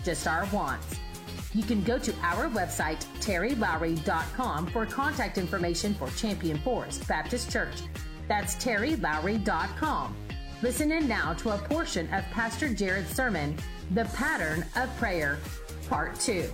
just our wants. You can go to our website, terrylowry.com, for contact information for Champion Forest Baptist Church. That's terrylowry.com. Listen in now to a portion of Pastor Jared's sermon, The Pattern of Prayer, Part 2.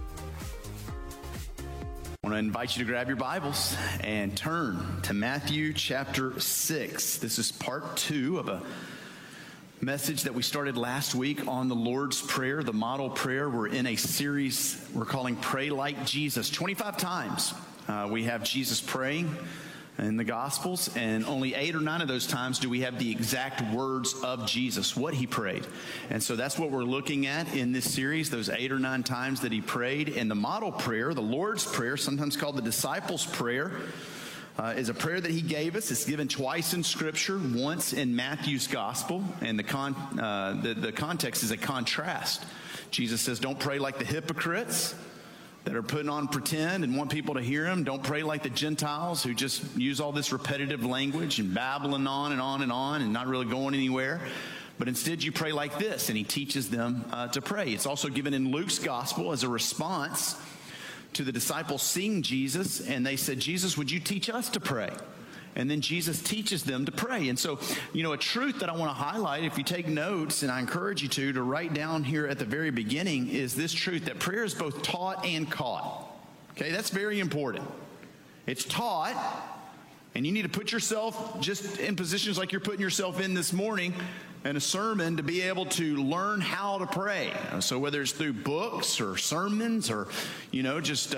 I want to invite you to grab your Bibles and turn to Matthew chapter 6. This is part 2 of a message that we started last week on the Lord's Prayer, the model prayer. We're in a series we're calling Pray Like Jesus. 25 times we have Jesus praying in the Gospels, and only 8 or 9 of those times do we have the exact words of Jesus, what he prayed. And so that's what we're looking at in this series, those 8 or 9 times that he prayed. And the model prayer, the Lord's Prayer, sometimes called the disciples' prayer, is a prayer that he gave us. It's given twice in Scripture, once in Matthew's Gospel, and the context is a contrast. Jesus says, don't pray like the hypocrites that are putting on pretend and want people to hear him. Don't pray like the Gentiles who just use all this repetitive language and babbling on and on and on and not really going anywhere. But instead you pray like this, and he teaches them to pray. It's also given in Luke's Gospel as a response to the disciples seeing Jesus, and they said, Jesus, would you teach us to pray? And then Jesus teaches them to pray. And so, a truth that I want to highlight, if you take notes, and I encourage you to write down here at the very beginning, is this truth that prayer is both taught and caught. Okay, that's very important. It's taught, and you need to put yourself just in positions like you're putting yourself in this morning in a sermon to be able to learn how to pray. So whether it's through books or sermons or, just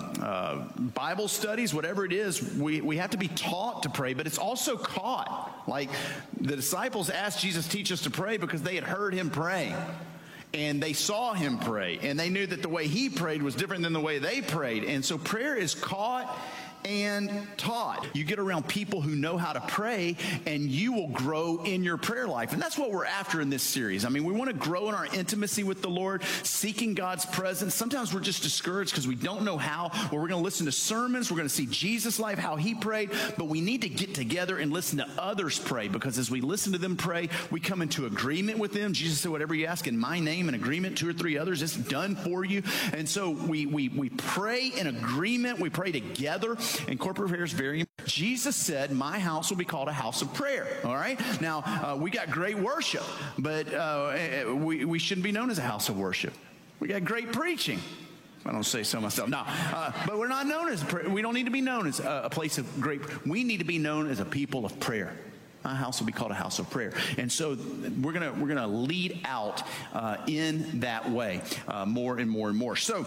Bible studies, whatever it is, we have to be taught to pray, but it's also caught. Like the disciples asked Jesus, teach us to pray, because they had heard him pray. And they saw him pray. And they knew that the way he prayed was different than the way they prayed. And so prayer is caught and taught. You get around people who know how to pray, and you will grow in your prayer life. And that's what we're after in this series. I mean, we want to grow in our intimacy with the Lord, seeking God's presence. Sometimes we're just discouraged because we don't know how. Well, we're going to listen to sermons. We're going to see Jesus' life, how he prayed. But we need to get together and listen to others pray, because as we listen to them pray, we come into agreement with them. Jesus said, whatever you ask in my name, in agreement, 2 or 3 others, it's done for you. And so we pray in agreement. We pray together. And corporate prayer is very important. Jesus said, my house will be called a house of prayer. All right? Now, we got great worship, but we shouldn't be known as a house of worship. We got great preaching. I don't say so myself. No, but we're not known as, we don't need to be known as a place of great, we need to be known as a people of prayer. My house will be called a house of prayer. And so we're gonna lead out in that way more and more and more. So,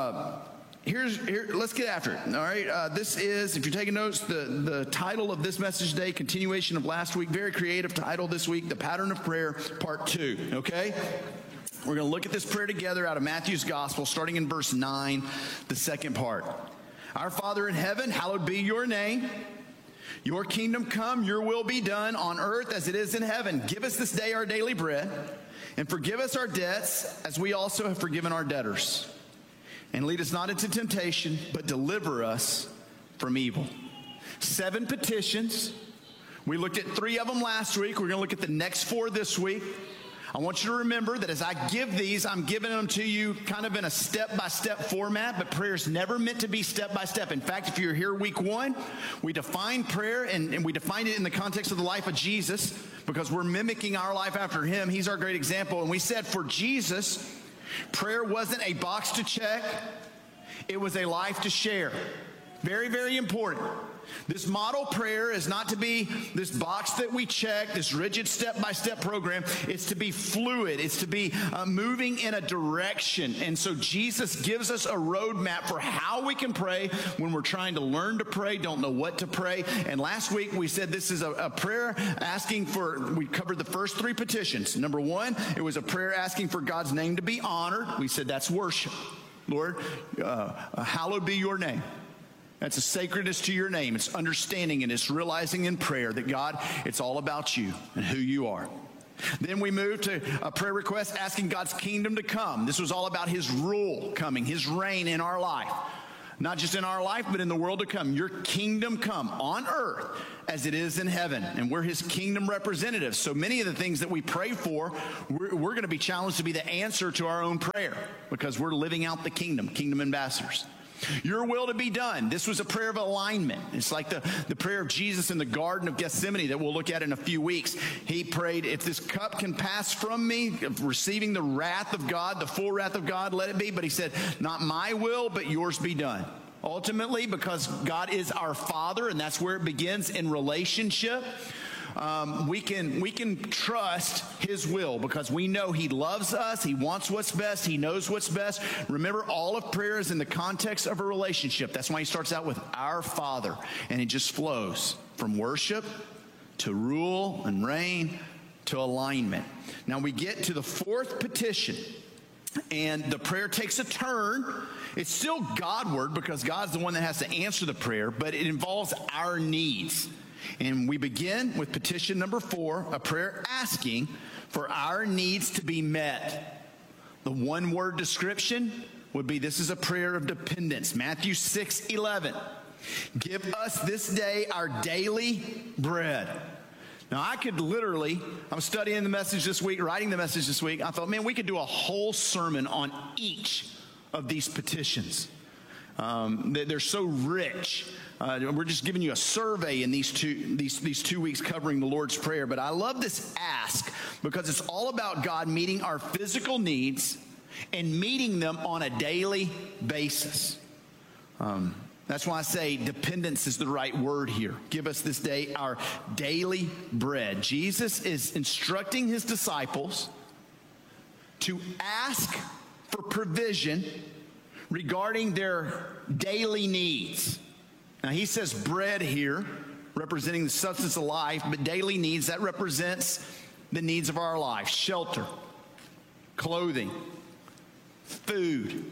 let's get after it. All right. This is, if you're taking notes, the title of this message today, continuation of last week, very creative title this week, The Pattern of Prayer, Part 2. Okay? We're going to look at this prayer together out of Matthew's Gospel, starting in verse 9, the second part. Our Father in heaven, hallowed be your name. Your kingdom come, your will be done on earth as it is in heaven. Give us this day our daily bread, and forgive us our debts as we also have forgiven our debtors. And lead us not into temptation, but deliver us from evil. 7 petitions. We looked at 3 of them last week. We're going to look at the next 4 this week. I want you to remember that as I give these, I'm giving them to you kind of in a step-by-step format, but prayer is never meant to be step-by-step. In fact, if you're here week 1, we defined prayer, and we defined it in the context of the life of Jesus, because we're mimicking our life after him. He's our great example. And we said for Jesus, prayer wasn't a box to check. It was a life to share. Very, very important. This model prayer is not to be this box that we check, this rigid step-by-step program. It's to be fluid. It's to be moving in a direction. And so Jesus gives us a roadmap for how we can pray when we're trying to learn to pray, don't know what to pray. And last week we said this is a prayer asking for, we covered the first 3 petitions. Number 1, it was a prayer asking for God's name to be honored. We said that's worship. Lord, hallowed be your name. That's a sacredness to your name. It's understanding and it's realizing in prayer that God, it's all about you and who you are. Then we moved to a prayer request asking God's kingdom to come. This was all about his rule coming, his reign in our life. Not just in our life, but in the world to come. Your kingdom come on earth as it is in heaven. And we're his kingdom representatives. So many of the things that we pray for, we're going to be challenged to be the answer to our own prayer because we're living out the kingdom ambassadors. Your will to be done. This was a prayer of alignment. It's like the prayer of Jesus in the Garden of Gethsemane that we'll look at in a few weeks. He prayed, if this cup can pass from me, receiving the wrath of God, the full wrath of God, let it be. But he said, not my will, but yours be done. Ultimately, because God is our Father, and that's where it begins in relationship. We can trust his will because we know he loves us. He wants what's best. He knows what's best. Remember, all of prayer is in the context of a relationship. That's why he starts out with our Father, and it just flows from worship to rule and reign to alignment. Now we get to the fourth petition, and the prayer takes a turn. It's still Godward because God's the one that has to answer the prayer, but it involves our needs. And we begin with petition number 4, a prayer asking for our needs to be met. The one-word description would be, this is a prayer of dependence. Matthew 6:11. Give us this day our daily bread. Now, I could literally, I'm studying the message this week, writing the message this week. I thought, man, we could do a whole sermon on each of these petitions. They're so rich. We're just giving you a survey in these 2 weeks covering the Lord's Prayer. But I love this ask because it's all about God meeting our physical needs and meeting them on a daily basis. That's why I say dependence is the right word here. Give us this day our daily bread. Jesus is instructing his disciples to ask for provision regarding their daily needs. Now, he says bread here, representing the substance of life, but daily needs, that represents the needs of our life. Shelter, clothing, food.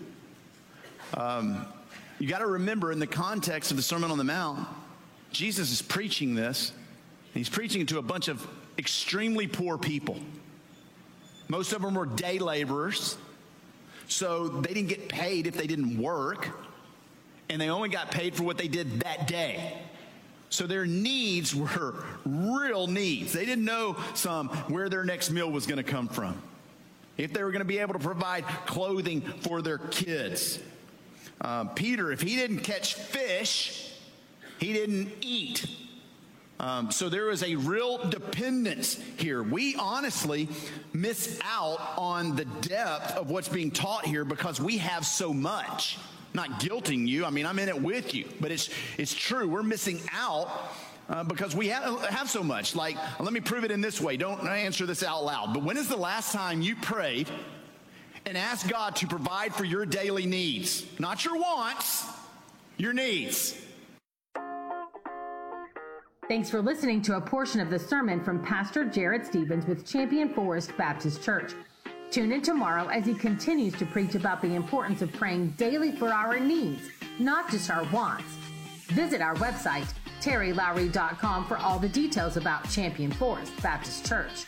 You got to remember, in the context of the Sermon on the Mount, Jesus is preaching this. He's preaching it to a bunch of extremely poor people. Most of them were day laborers, so they didn't get paid if they didn't work. And they only got paid for what they did that day. So their needs were real needs. They didn't know where their next meal was going to come from. If they were going to be able to provide clothing for their kids. Peter, if he didn't catch fish, he didn't eat. So there is a real dependence here. We honestly miss out on the depth of what's being taught here because we have so much. Not guilting you. I mean, I'm in it with you. But it's true. We're missing out because we have so much. Like, let me prove it in this way. Don't answer this out loud. But when is the last time you prayed and asked God to provide for your daily needs? Not your wants, your needs. Thanks for listening to a portion of the sermon from Pastor Jared Stevens with Champion Forest Baptist Church. Tune in tomorrow as he continues to preach about the importance of praying daily for our needs, not just our wants. Visit our website, terrylowry.com, for all the details about Champion Forest Baptist Church.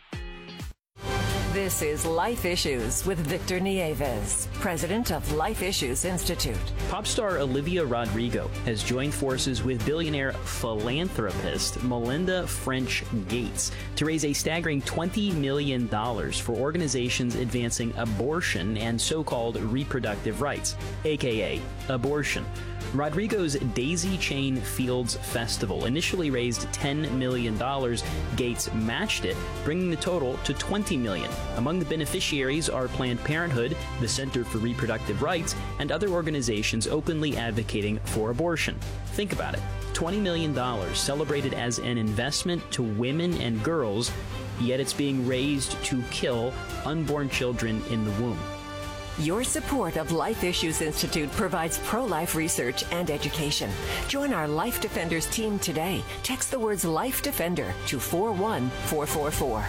This is Life Issues with Victor Nieves, president of Life Issues Institute. Pop star Olivia Rodrigo has joined forces with billionaire philanthropist Melinda French Gates to raise a staggering $20 million for organizations advancing abortion and so-called reproductive rights, aka abortion. Rodrigo's Daisy Chain Fields Festival initially raised $10 million. Gates matched it, bringing the total to $20 million. Among the beneficiaries are Planned Parenthood, the Center for Reproductive Rights, and other organizations openly advocating for abortion. Think about it. $20 million celebrated as an investment to women and girls, yet it's being raised to kill unborn children in the womb. Your support of Life Issues Institute provides pro-life research and education. Join our Life Defenders team today. Text the words Life Defender to 41444.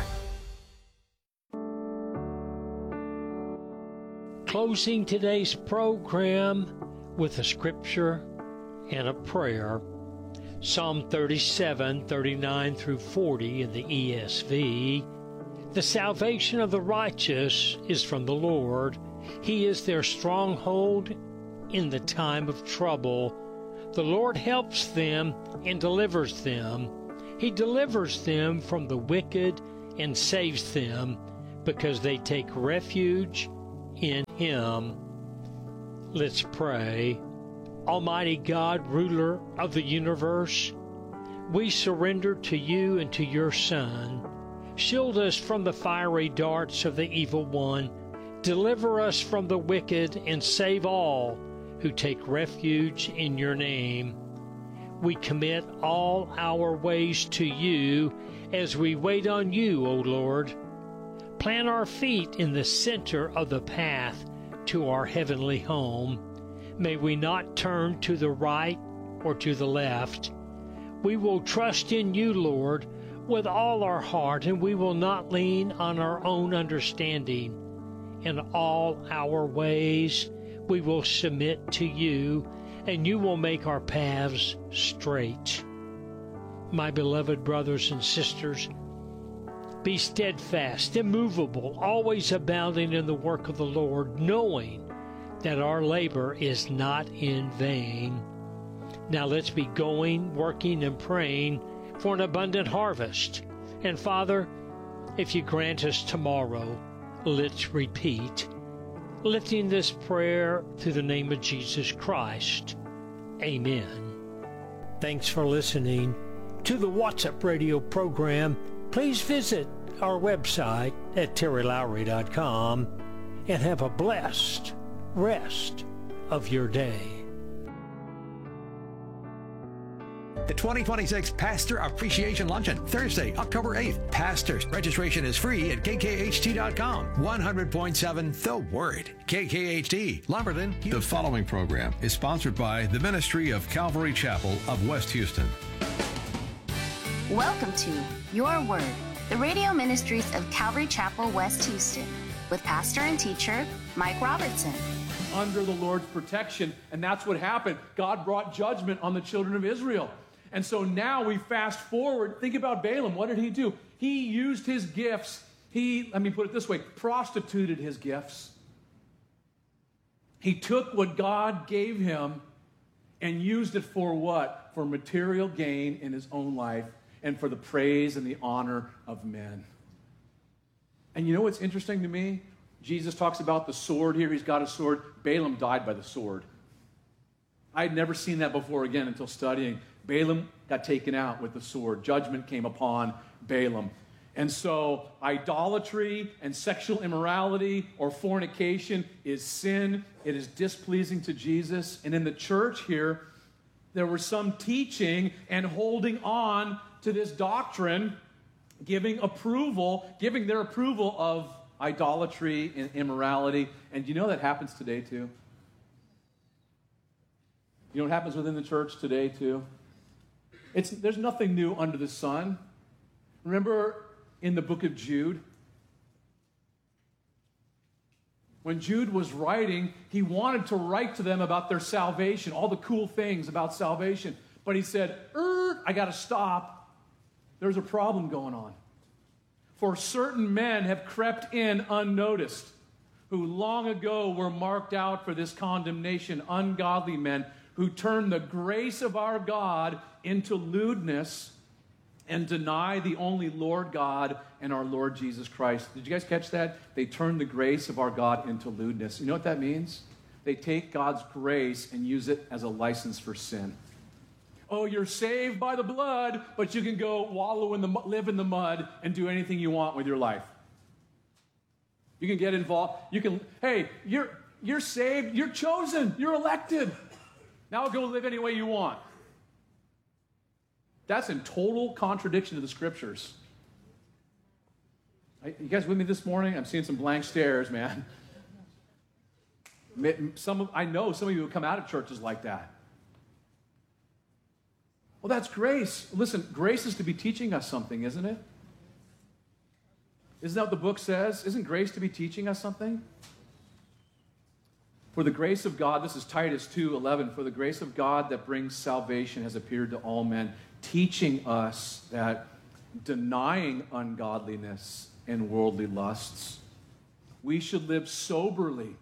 Closing today's program with a scripture and a prayer. Psalm 37, 39 through 40 in the ESV. The salvation of the righteous is from the Lord. He is their stronghold in the time of trouble. The Lord helps them and delivers them. He delivers them from the wicked and saves them because they take refuge in Him. Let's pray. Almighty God, ruler of the universe, we surrender to you and to your Son. Shield us from the fiery darts of the evil one. Deliver us from the wicked and save all who take refuge in your name. We commit all our ways to you as we wait on you, O Lord. Plant our feet in the center of the path to our heavenly home. May we not turn to the right or to the left. We will trust in you, Lord, with all our heart, and we will not lean on our own understanding. In all our ways, we will submit to you, and you will make our paths straight. My beloved brothers and sisters, be steadfast, immovable, always abounding in the work of the Lord, knowing that our labor is not in vain. Now let's be going, working, and praying for an abundant harvest. And Father, if you grant us tomorrow, let's repeat, lifting this prayer through the name of Jesus Christ. Amen. Thanks for listening to the What's Up Radio program. Please visit our website at terrylowry.com and have a blessed rest of your day. The 2026 Pastor Appreciation Luncheon, Thursday, October 8th. Pastors, registration is free at kkht.com. 100.7 The Word. KKHT, Lumberton. The following program is sponsored by the Ministry of Calvary Chapel of West Houston. Welcome to Your Word, the radio ministries of Calvary Chapel, West Houston, with pastor and teacher Mike Robertson. Under the Lord's protection, and that's what happened. God brought judgment on the children of Israel. And so now we fast forward. Think about Balaam. What did he do? He used his gifts. Let me put it this way, prostituted his gifts. He took what God gave him and used it for what? For material gain in his own life and for the praise and the honor of men. And you know what's interesting to me? Jesus talks about the sword here. He's got a sword. Balaam died by the sword. I had never seen that before again until studying. Balaam got taken out with the sword. Judgment came upon Balaam. And so idolatry and sexual immorality or fornication is sin. It is displeasing to Jesus. And in the church here, there was some teaching and holding on to this doctrine, giving their approval of idolatry and immorality. And you know that happens today too? You know what happens within the church today too? There's nothing new under the sun. Remember in the book of Jude? When Jude was writing, he wanted to write to them about their salvation, all the cool things about salvation. But he said, I got to stop. There's a problem going on. For certain men have crept in unnoticed, who long ago were marked out for this condemnation, ungodly men who turn the grace of our God into lewdness and deny the only Lord God and our Lord Jesus Christ. Did you guys catch that? They turn the grace of our God into lewdness. You know what that means? They take God's grace and use it as a license for sin. Oh, you're saved by the blood, but you can go live in the mud and do anything you want with your life. You can get involved. Hey, you're saved, you're chosen, you're elected. Now go live any way you want. That's in total contradiction to the scriptures. You guys with me this morning? I'm seeing some blank stares, man. I know some of you have come out of churches like that. Well, that's grace. Listen, grace is to be teaching us something, isn't it? Isn't that what the book says? Isn't grace to be teaching us something? For the grace of God, this is Titus 2:11, for the grace of God that brings salvation has appeared to all men, teaching us that denying ungodliness and worldly lusts, we should live soberly,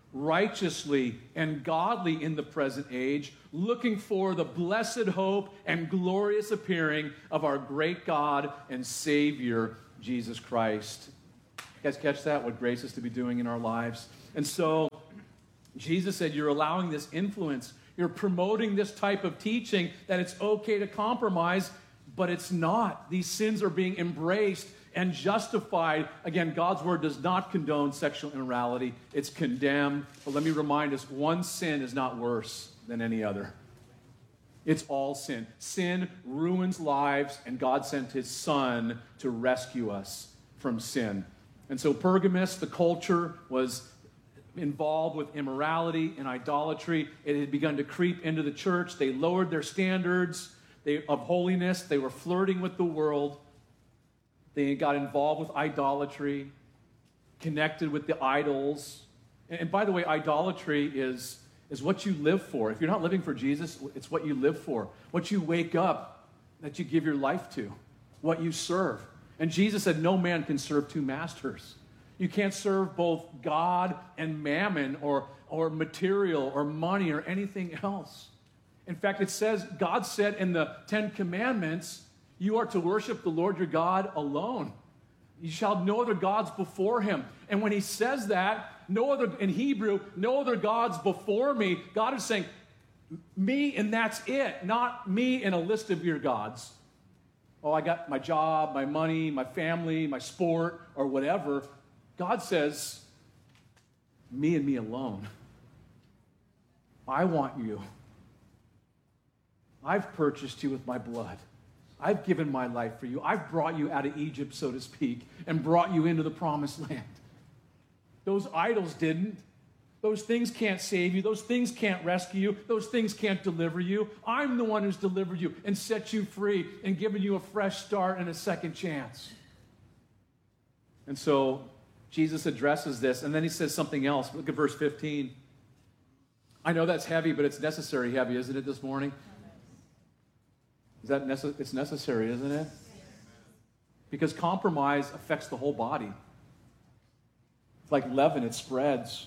righteously and godly in the present age, looking for the blessed hope and glorious appearing of our great God and Savior, Jesus Christ. You guys catch that? What grace is to be doing in our lives. And so Jesus said, you're allowing this influence. You're promoting this type of teaching that it's okay to compromise, but it's not. These sins are being embraced and justified. Again, God's word does not condone sexual immorality. It's condemned. But let me remind us, one sin is not worse than any other. It's all sin. Sin ruins lives, and God sent his Son to rescue us from sin. And so Pergamos, the culture, was involved with immorality and idolatry. It had begun to creep into the church. They lowered their standards of holiness. They were flirting with the world. They got involved with idolatry, connected with the idols. And by the way, idolatry is what you live for. If you're not living for Jesus, it's what you live for. What you wake up, that you give your life to. What you serve. And Jesus said, no man can serve two masters. You can't serve both God and mammon or material or money or anything else. In fact, it says, God said in the 10 Commandments, you are to worship the Lord your God alone. You shall have no other gods before him. And when he says that, in Hebrew, no other gods before me, God is saying, me and that's it, not me and a list of your gods. Oh, I got my job, my money, my family, my sport, or whatever. God says, me and me alone. I want you. I've purchased you with my blood. I've given my life for you. I've brought you out of Egypt, so to speak, and brought you into the promised land. Those idols didn't. Those things can't save you. Those things can't rescue you. Those things can't deliver you. I'm the one who's delivered you and set you free and given you a fresh start and a second chance. And so Jesus addresses this, and then he says something else. Look at verse 15. I know that's heavy, but it's necessary heavy, isn't it, this morning? It's necessary, isn't it? Because compromise affects the whole body. It's like leaven, it spreads.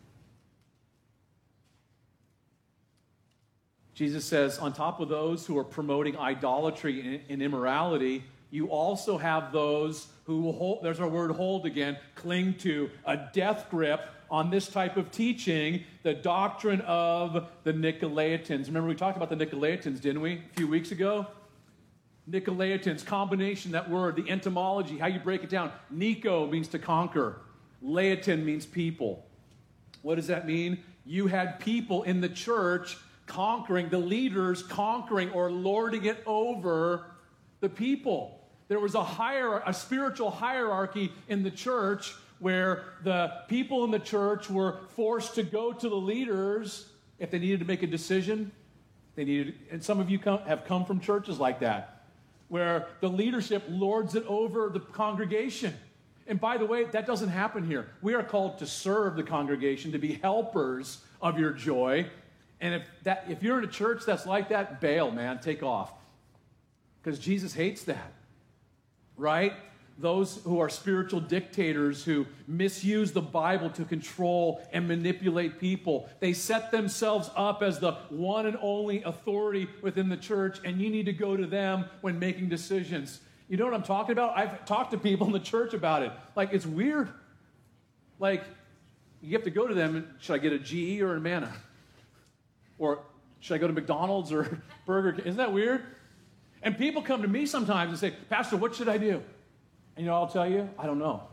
Jesus says, on top of those who are promoting idolatry and immorality, you also have those who will hold, there's our word hold again, cling to a death grip on this type of teaching, the doctrine of the Nicolaitans. Remember we talked about the Nicolaitans, didn't we, a few weeks ago? Nicolaitans, combination, that word, the etymology, how you break it down. Nico means to conquer. Laotin means people. What does that mean? You had people in the church conquering, the leaders conquering or lording it over the people. There was a spiritual hierarchy in the church where the people in the church were forced to go to the leaders if they needed to make a decision. And some of you have come from churches like that, where the leadership lords it over the congregation. And by the way, that doesn't happen here. We are called to serve the congregation, to be helpers of your joy. And if you're in a church that's like that, bail, man, take off. Because Jesus hates that, right? Those who are spiritual dictators who misuse the Bible to control and manipulate people. They set themselves up as the one and only authority within the church, and you need to go to them when making decisions. You know what I'm talking about? I've talked to people in the church about it. Like, it's weird. Like, you have to go to them, and should I get a GE or a Manna? Or should I go to McDonald's or Burger King? Isn't that weird? And people come to me sometimes and say, Pastor, what should I do? And I'll tell you, I don't know.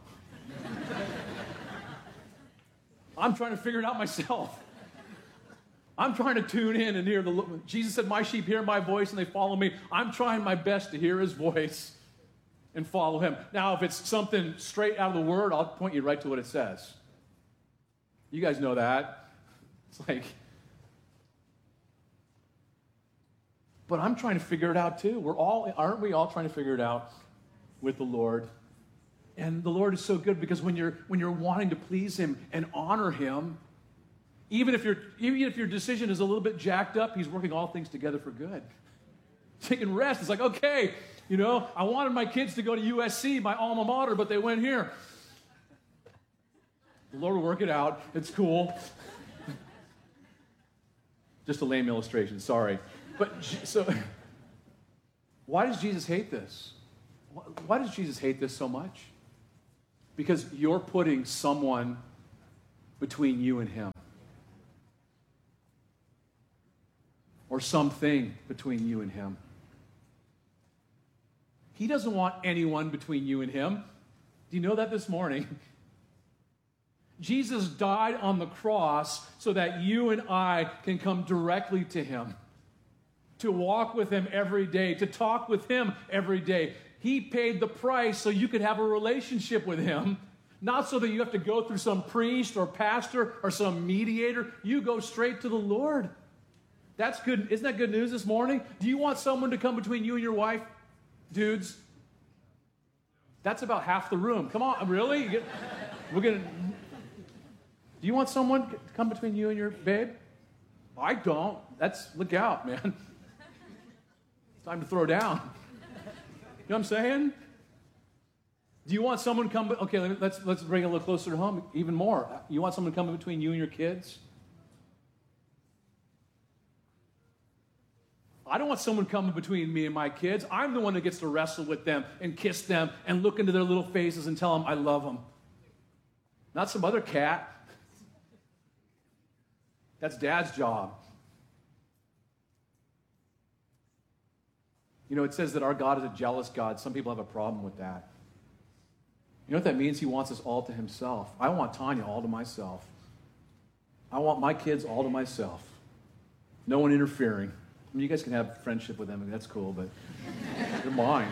I'm trying to figure it out myself. I'm trying to tune in and hear Jesus said, my sheep hear my voice and they follow me. I'm trying my best to hear his voice and follow him. Now, if it's something straight out of the word, I'll point you right to what it says. You guys know that. It's like, but I'm trying to figure it out too. Aren't we all trying to figure it out with the Lord? And the Lord is so good because when you're wanting to please him and honor him, even if your decision is a little bit jacked up, he's working all things together for good. Taking rest. It's like, okay, I wanted my kids to go to USC, my alma mater, but they went here. The Lord will work it out. It's cool. Just a lame illustration, sorry. But so, why does Jesus hate this? Why does Jesus hate this so much? Because you're putting someone between you and him. Or something between you and him. He doesn't want anyone between you and him. Do you know that this morning? Jesus died on the cross so that you and I can come directly to him, to walk with him every day, to talk with him every day. He paid the price so you could have a relationship with him, not so that you have to go through some priest or pastor or some mediator. You go straight to the Lord. That's good. Isn't that good news this morning? Do you want someone to come between you and your wife? Dudes? That's about half the room. Come on, really? Do you want someone to come between you and your babe? I don't. Look out, man. It's time to throw down. You know what I'm saying? Do you want someone to come, okay, let's bring it a little closer to home, even more. You want someone to come between you and your kids? I don't want someone coming between me and my kids. I'm the one that gets to wrestle with them and kiss them and look into their little faces and tell them I love them. Not some other cat. That's Dad's job. You know, it says that our God is a jealous God. Some people have a problem with that. You know what that means? He wants us all to himself. I want Tanya all to myself. I want my kids all to myself. No one interfering. I mean, you guys can have friendship with them. I mean, that's cool, but they're mine.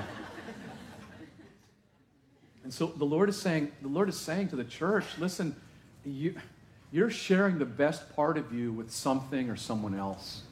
And so the Lord is saying to the church, listen, you're sharing the best part of you with something or someone else.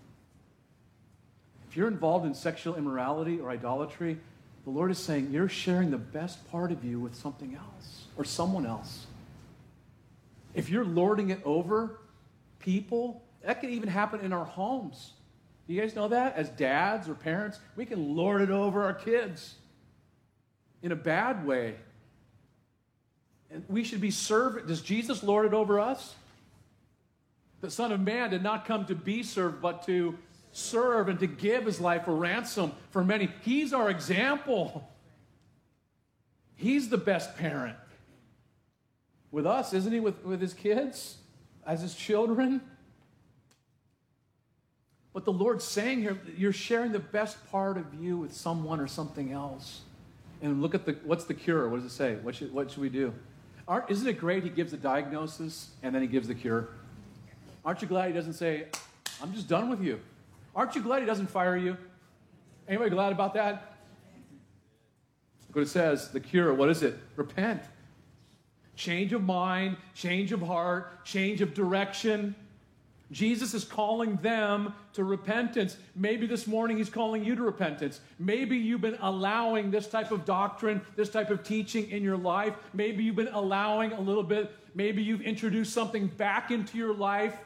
If you're involved in sexual immorality or idolatry, the Lord is saying you're sharing the best part of you with something else or someone else. If you're lording it over people, that can even happen in our homes. You guys know that? As dads or parents, we can lord it over our kids in a bad way. And we should be servant. Does Jesus lord it over us? The Son of Man did not come to be served, but to serve and to give his life a ransom for many. He's our example. He's the best parent. With us, isn't he? With his kids? As his children? But the Lord's saying here, you're sharing the best part of you with someone or something else. And look at what's the cure? What does it say? What should we do? Isn't it great he gives the diagnosis and then he gives the cure? Aren't you glad he doesn't say, I'm just done with you? Aren't you glad he doesn't fire you? Anybody glad about that? Look what it says, the cure, what is it? Repent. Change of mind, change of heart, change of direction. Jesus is calling them to repentance. Maybe this morning he's calling you to repentance. Maybe you've been allowing this type of doctrine, this type of teaching in your life. Maybe you've been allowing a little bit. Maybe you've introduced something back into your life.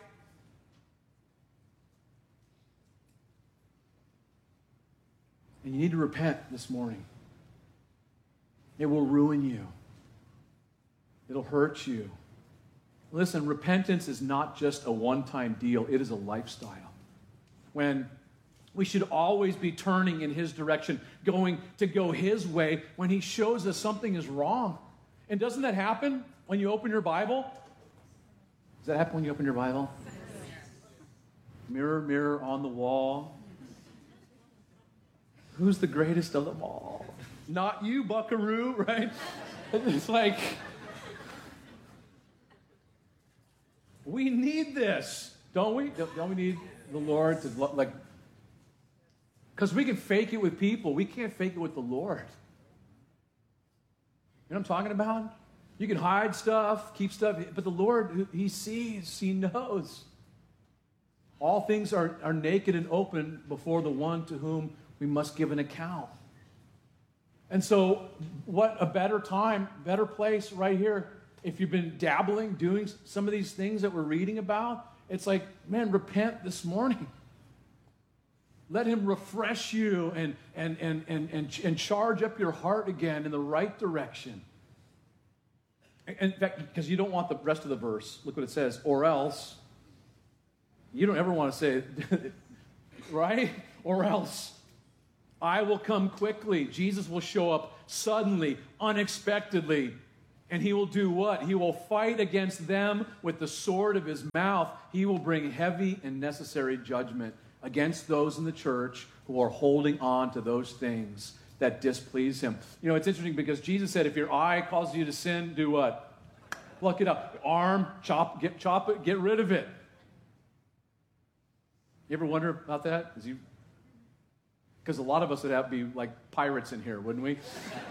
And you need to repent this morning. It will ruin you. It'll hurt you. Listen, repentance is not just a one-time deal. It is a lifestyle. When we should always be turning in his direction, going to go his way when he shows us something is wrong. And doesn't that happen when you open your Bible? Does that happen when you open your Bible? Mirror, mirror on the wall. Who's the greatest of them all? Not you, buckaroo, right? It's like... we need this, don't we? Don't we need the Lord to, like, because we can fake it with people. We can't fake it with the Lord. You know what I'm talking about? You can hide stuff, keep stuff, but the Lord, he sees, he knows. All things are naked and open before the one to whom we must give an account. And so what a better time, better place right here. If you've been dabbling, doing some of these things that we're reading about, it's like, man, repent this morning. Let him refresh you and charge up your heart again in the right direction. In fact, because you don't want the rest of the verse. Look what it says. Or else. You don't ever want to say, right? Or else. I will come quickly. Jesus will show up suddenly, unexpectedly. And he will do what? He will fight against them with the sword of his mouth. He will bring heavy and necessary judgment against those in the church who are holding on to those things that displease him. You know, it's interesting because Jesus said, if your eye causes you to sin, do what? Pluck it up. Arm, chop it, get rid of it. You ever wonder about that? Because a lot of us would have to be like pirates in here, wouldn't we?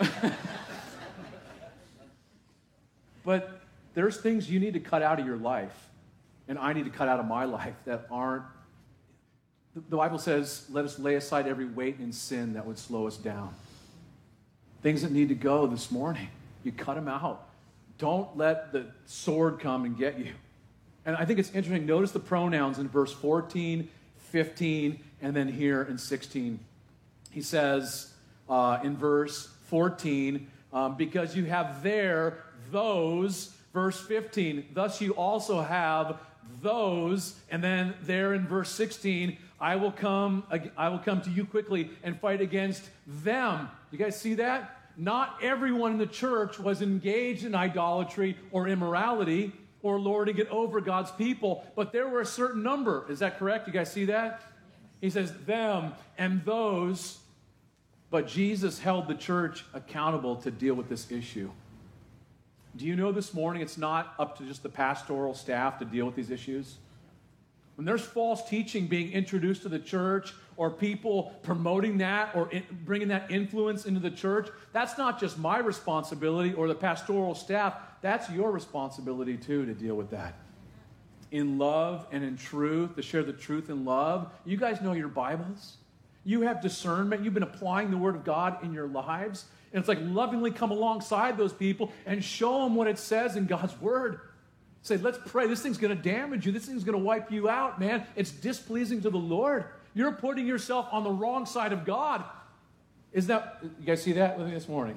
But there's things you need to cut out of your life, and I need to cut out of my life that aren't. The Bible says, let us lay aside every weight and sin that would slow us down. Things that need to go this morning, you cut them out. Don't let the sword come and get you. And I think it's interesting. Notice the pronouns in verse 14, 15, and then here in 16. He says in verse 14, because you have there those, verse 15, thus you also have those, and then there in verse 16, I will come to you quickly and fight against them. You guys see that? Not everyone in the church was engaged in idolatry or immorality or lording it over God's people, but there were a certain number. Is that correct? You guys see that? He says them and those, but Jesus held the church accountable to deal with this issue. Do you know this morning it's not up to just the pastoral staff to deal with these issues? When there's false teaching being introduced to the church or people promoting that or bringing that influence into the church, that's not just my responsibility or the pastoral staff. That's your responsibility too to deal with that. In love and in truth, to share the truth in love. You guys know your Bibles. You have discernment. You've been applying the Word of God in your lives. And it's like lovingly come alongside those people and show them what it says in God's Word. Say, let's pray. This thing's going to damage you. This thing's going to wipe you out, man. It's displeasing to the Lord. You're putting yourself on the wrong side of God. You guys see that with me this morning?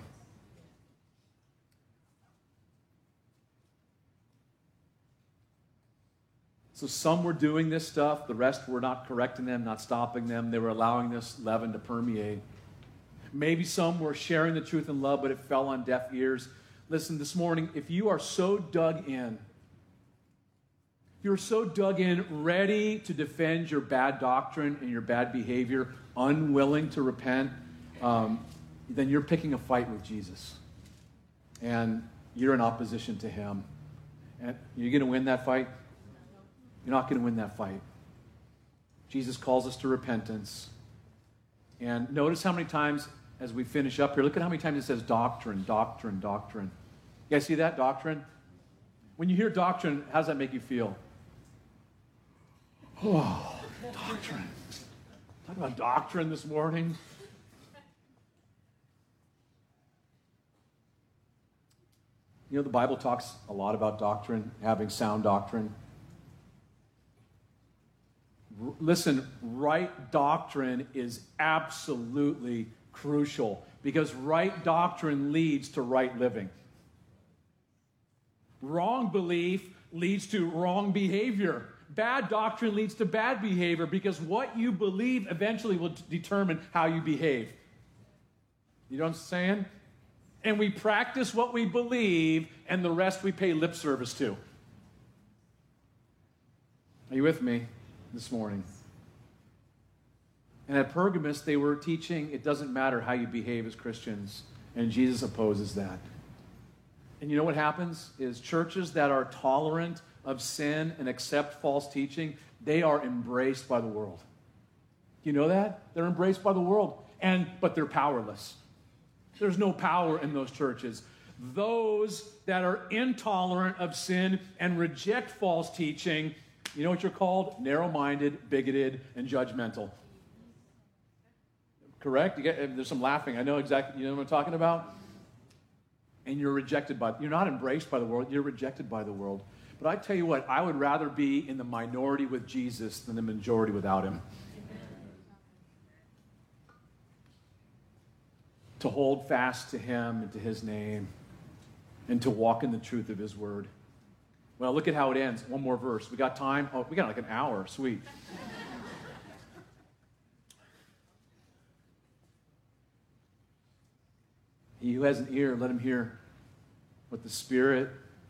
So some were doing this stuff. The rest were not correcting them, not stopping them. They were allowing this leaven to permeate. Maybe some were sharing the truth in love, but it fell on deaf ears. Listen, this morning, if you are so dug in, ready to defend your bad doctrine and your bad behavior, unwilling to repent, then you're picking a fight with Jesus. And you're in opposition to him. And you're going to win that fight? You're not going to win that fight. Jesus calls us to repentance. And notice how many times, as we finish up here, look at how many times it says doctrine, doctrine, doctrine. You guys see that? Doctrine? When you hear doctrine, how does that make you feel? Oh, doctrine. Talk about doctrine this morning. You know, the Bible talks a lot about doctrine, having sound doctrine. Listen, right doctrine is absolutely crucial because right doctrine leads to right living. Wrong belief leads to wrong behavior. Bad doctrine leads to bad behavior because what you believe eventually will determine how you behave. You know what I'm saying? And we practice what we believe, and the rest we pay lip service to. Are you with me this morning? And at Pergamos, they were teaching it doesn't matter how you behave as Christians, and Jesus opposes that. And you know what happens is churches that are tolerant of sin and accept false teaching, they are embraced by the world. You know that? They're embraced by the world, but they're powerless. There's no power in those churches. Those that are intolerant of sin and reject false teaching, you know what you're called? Narrow-minded, bigoted, and judgmental. Correct? There's some laughing. I know exactly, you know what I'm talking about? And you're not embraced by the world, you're rejected by the world. But I tell you what, I would rather be in the minority with Jesus than the majority without him. To hold fast to him and to his name. and to walk in the truth of his word. Well, look at how it ends. One more verse. We got time? Oh, we got like an hour. Sweet. He who has an ear, let him hear what the Spirit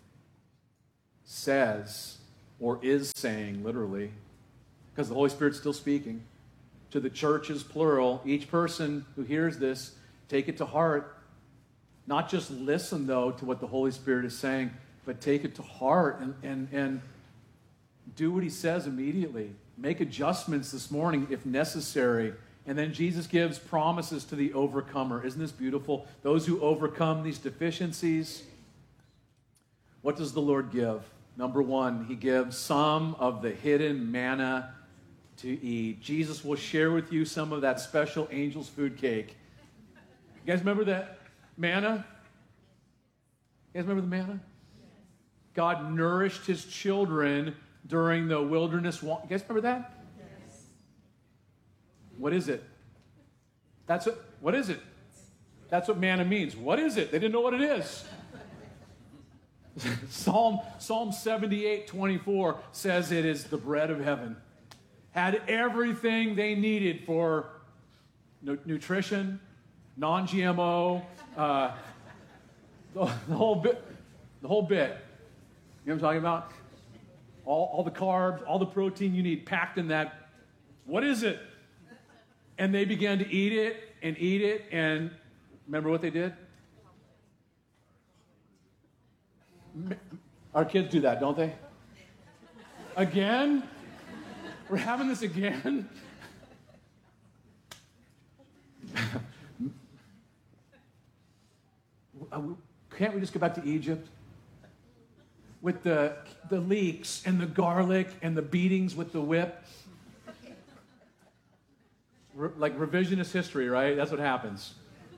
says, or is saying, literally, because the Holy Spirit's still speaking. To the churches, plural, each person who hears this, take it to heart. Not just listen, though, to what the Holy Spirit is saying, but take it to heart and do what he says immediately. Make adjustments this morning if necessary. And then Jesus gives promises to the overcomer. Isn't this beautiful? Those who overcome these deficiencies. What does the Lord give? Number one, he gives some of the hidden manna to eat. Jesus will share with you some of that special angel's food cake. You guys remember that manna? You guys remember the manna? God nourished his children during the wilderness walk. You guys remember that? Yes. What is it? What is it? That's what manna means. What is it? They didn't know what it is. Psalm 78:24 says it is the bread of heaven. Had everything they needed for nutrition, non-GMO, the whole bit. The whole bit. You know what I'm talking about? All the carbs, all the protein you need packed in that. What is it? And they began to eat it, and remember what they did? Our kids do that, don't they? Again? We're having this again? Can't we just go back to Egypt? With the leeks and the garlic and the beatings with the whip. Like revisionist history, right? That's what happens.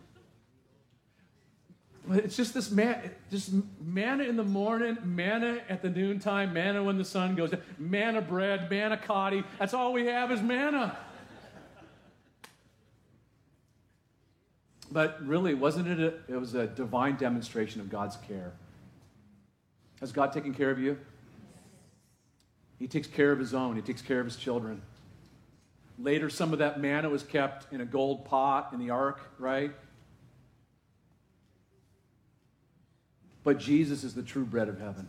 It's just this manna in the morning, manna at the noontime, manna when the sun goes down, manna bread, manna cotti. That's all we have is manna. But really, it was a divine demonstration of God's care. Has God taken care of you? He takes care of his own. He takes care of his children. Later, some of that manna was kept in a gold pot in the ark, right? But Jesus is the true bread of heaven.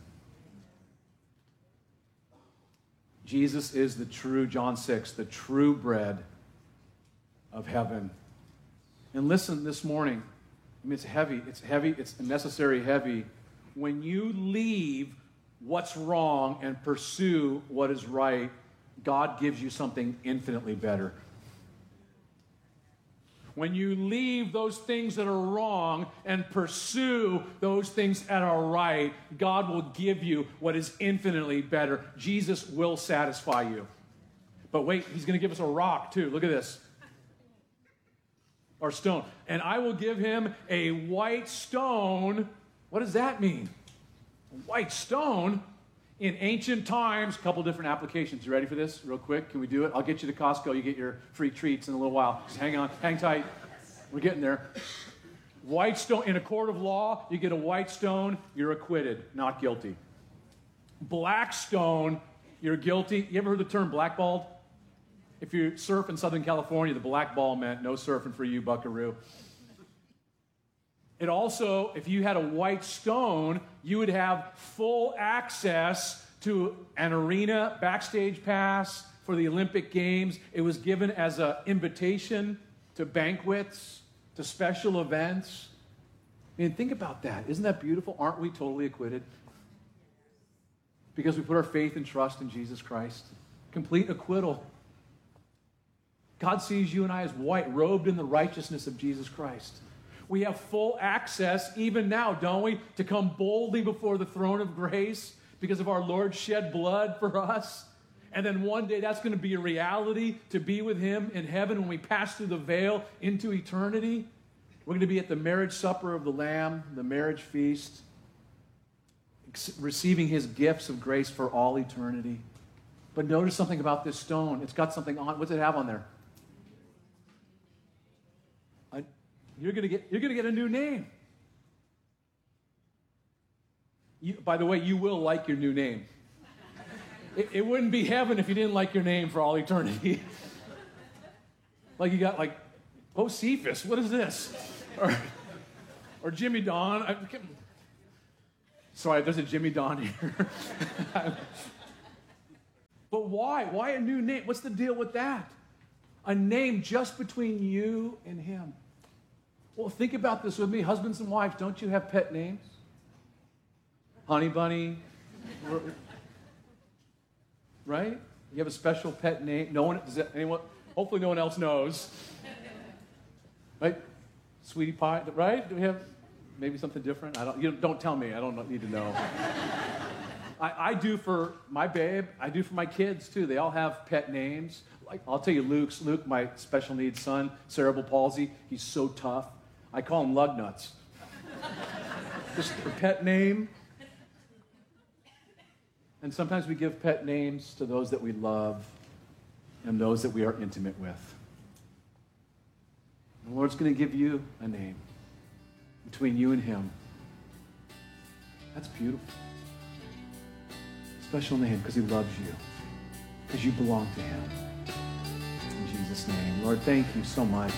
Jesus is the true, John 6, the true bread of heaven. And listen this morning. I mean, it's heavy, it's a necessary heavy. When you leave what's wrong and pursue what is right, God gives you something infinitely better. When you leave those things that are wrong and pursue those things that are right, God will give you what is infinitely better. Jesus will satisfy you. But wait, he's going to give us a rock too. Look at this. Or stone. And I will give him a white stone. What does that mean? A white stone? In ancient times, a couple different applications. You ready for this? Real quick, can we do it? I'll get you to Costco. You get your free treats in a little while. Just hang on, hang tight. We're getting there. White stone, in a court of law, you get a white stone, you're acquitted, not guilty. Black stone, you're guilty. You ever heard the term blackballed? If you surf in Southern California, the black ball meant no surfing for you, buckaroo. It also, if you had a white stone, you would have full access to an arena, backstage pass for the Olympic Games. It was given as an invitation to banquets, to special events. I mean, think about that. Isn't that beautiful? Aren't we totally acquitted? Because we put our faith and trust in Jesus Christ. Complete acquittal. God sees you and I as white, robed in the righteousness of Jesus Christ. We have full access, even now, don't we, to come boldly before the throne of grace because of our Lord's shed blood for us. And then one day that's going to be a reality to be with him in heaven when we pass through the veil into eternity. We're going to be at the marriage supper of the Lamb, the marriage feast, receiving his gifts of grace for all eternity. But notice something about this stone. It's got something on. What's it have on there? You're going to get a new name. By the way, you will like your new name. It wouldn't be heaven if you didn't like your name for all eternity. Like you got like, oh, Cephas, what is this? Or Jimmy Don. Sorry, there's a Jimmy Don here. But why? Why a new name? What's the deal with that? A name just between you and him. Well, think about this with me. Husbands and wives, don't you have pet names? Honey Bunny. Right? You have a special pet name. Anyone? Hopefully no one else knows. Right? Sweetie Pie, right? Do we have maybe something different? Don't tell me. I don't need to know. I do for my babe. I do for my kids, too. They all have pet names. Like, I'll tell you Luke, my special needs son, cerebral palsy. He's so tough. I call him Lugnuts. Just a pet name. And sometimes we give pet names to those that we love and those that we are intimate with. The Lord's going to give you a name between you and him. That's beautiful. Special name because he loves you, because you belong to him. In Jesus' name. Lord, thank you so much.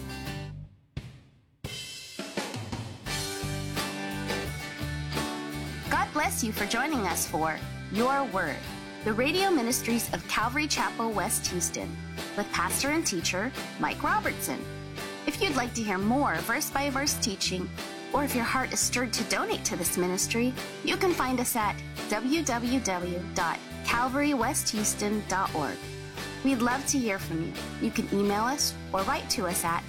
God bless you for joining us for Your Word, the radio ministries of Calvary Chapel, West Houston, with pastor and teacher Mike Robertson. If you'd like to hear more verse-by-verse teaching, or if your heart is stirred to donate to this ministry, you can find us at www.calvarywesthouston.org. We'd love to hear from you. You can email us or write to us at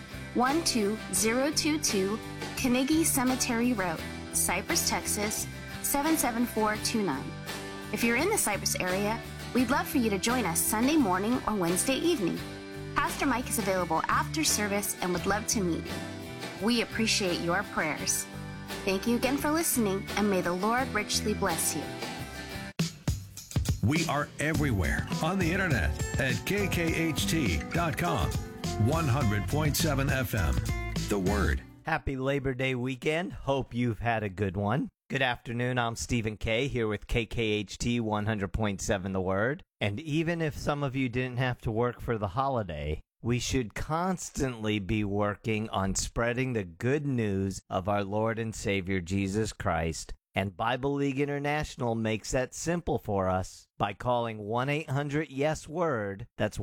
12022 Carnegie Cemetery Road, Cypress, Texas 77429. If you're in the Cypress area, we'd love for you to join us Sunday morning or Wednesday evening. Pastor Mike is available after service and would love to meet you. We appreciate your prayers. Thank you again for listening, and may the Lord richly bless you. We are everywhere on the internet at kkht.com. 100.7 FM. The Word. Happy Labor Day weekend. Hope you've had a good one. Good afternoon. I'm Stephen K. here with KKHT 100.7 The Word. And even if some of you didn't have to work for the holiday, we should constantly be working on spreading the good news of our Lord and Savior Jesus Christ. And Bible League International makes that simple for us by calling 1-800-YES-WORD. That's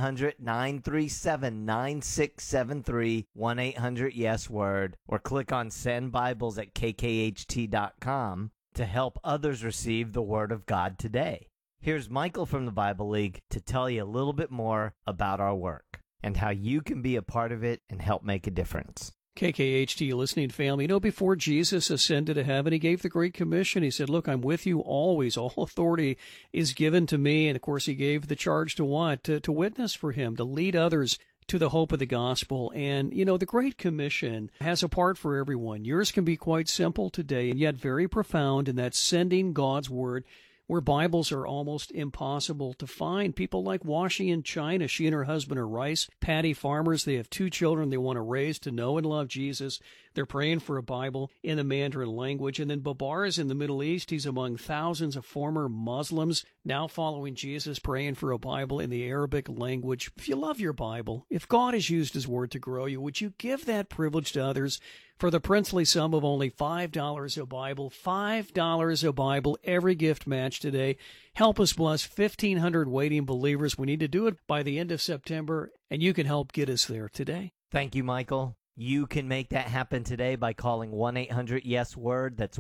1-800-937-9673, 1-800-YES-WORD, or click on Send Bibles at kkht.com to help others receive the Word of God today. Here's Michael from the Bible League to tell you a little bit more about our work and how you can be a part of it and help make a difference. KKHT listening family, before Jesus ascended to heaven, he gave the Great Commission. He said, look, I'm with you always. All authority is given to me. And, of course, he gave the charge to what? To witness for him, to lead others to the hope of the gospel. And, the Great Commission has a part for everyone. Yours can be quite simple today and yet very profound, and that's sending God's Word where Bibles are almost impossible to find. People like Washi in China, she and her husband are rice paddy farmers. They have 2 children they want to raise to know and love Jesus. They're praying for a Bible in the Mandarin language. And then Babar is in the Middle East. He's among thousands of former Muslims now following Jesus, praying for a Bible in the Arabic language. If you love your Bible, if God has used his word to grow you, would you give that privilege to others for the princely sum of only $5 a Bible? $5 a Bible, every gift match today. Help us bless 1,500 waiting believers. We need to do it by the end of September, and you can help get us there today. Thank you, Michael. You can make that happen today by calling 1-800-YES-WORD. That's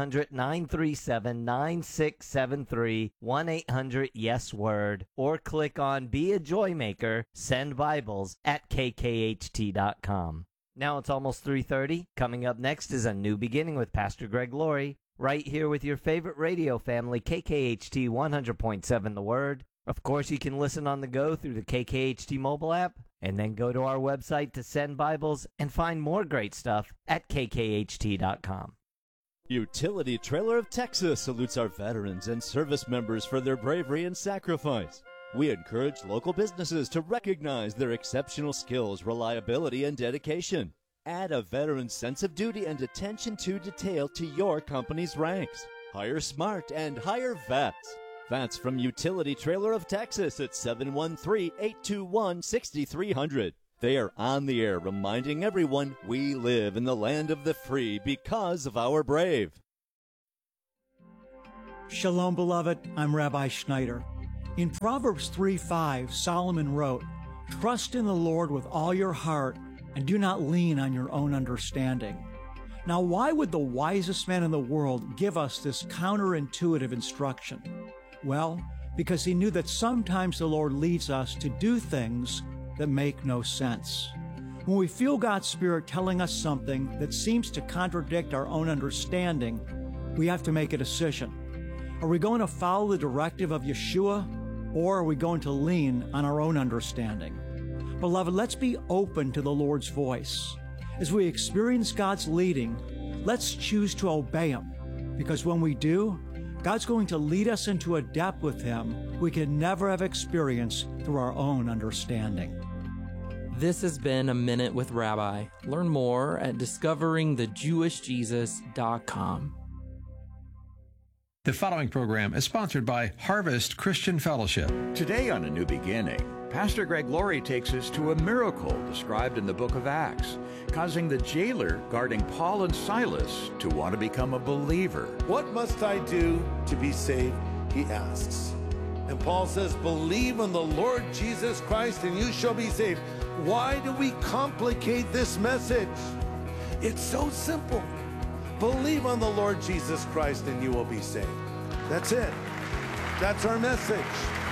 1-800-937-9673, 1-800-YES-WORD, or click on Be a Joymaker, Send Bibles at kkht.com. Now it's almost 3:30. Coming up next is A New Beginning with Pastor Greg Laurie, right here with your favorite radio family, KKHT 100.7 The Word. Of course, you can listen on the go through the KKHT mobile app, and then go to our website to send Bibles and find more great stuff at kkht.com. Utility Trailer of Texas salutes our veterans and service members for their bravery and sacrifice. We encourage local businesses to recognize their exceptional skills, reliability, and dedication. Add a veteran's sense of duty and attention to detail to your company's ranks. hire smart, and hire vets. That's from Utility Trailer of Texas at 713-821-6300. They are on the air reminding everyone we live in the land of the free because of our brave. Shalom, beloved. I'm Rabbi Schneider. In Proverbs 3:5, Solomon wrote, "Trust in the Lord with all your heart and do not lean on your own understanding." Now, why would the wisest man in the world give us this counterintuitive instruction? Well, because he knew that sometimes the Lord leads us to do things that make no sense. When we feel God's Spirit telling us something that seems to contradict our own understanding, we have to make a decision. Are we going to follow the directive of Yeshua, or are we going to lean on our own understanding? Beloved, let's be open to the Lord's voice. As we experience God's leading, let's choose to obey Him, because when we do, God's going to lead us into a depth with Him we can never have experienced through our own understanding. This has been A Minute with Rabbi. Learn more at discoveringthejewishjesus.com. The following program is sponsored by Harvest Christian Fellowship. Today on A New Beginning, Pastor Greg Laurie takes us to a miracle described in the book of Acts, causing the jailer guarding Paul and Silas to want to become a believer. What must I do to be saved? He asks. And Paul says, believe on the Lord Jesus Christ and you shall be saved. Why do we complicate this message? It's so simple. Believe on the Lord Jesus Christ and you will be saved. That's it. That's our message.